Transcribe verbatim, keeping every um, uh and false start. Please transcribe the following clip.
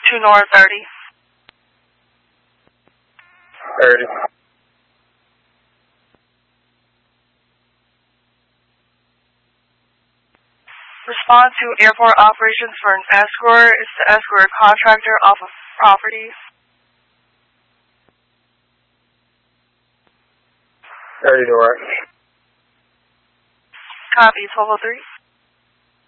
two North thirty. thirty. Respond to airport operations for an escort. It's to escort a contractor off of property. thirty direct. Copy, twelve oh three.